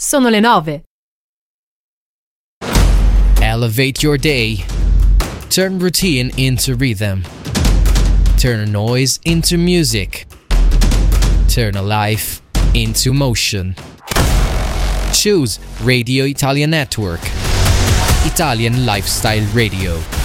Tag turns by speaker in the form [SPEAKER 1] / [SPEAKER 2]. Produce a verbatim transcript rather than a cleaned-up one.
[SPEAKER 1] Sono le nove.
[SPEAKER 2] Elevate your day. Turn routine into rhythm. Turn noise into music. Turn a life into motion. Choose Radio Italia Network. Italian Lifestyle Radio.